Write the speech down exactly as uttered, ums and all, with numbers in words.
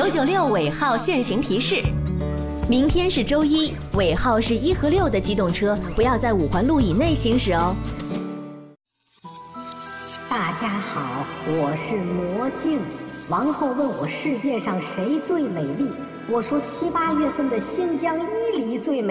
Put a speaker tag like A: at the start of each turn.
A: 九九六尾号限行提示：明天是周一，尾号是一和六的机动车不要在五环路以内行驶哦。
B: 大家好，我是魔镜。王后问我世界上谁最美丽，我说七八月份的新疆伊犁最美。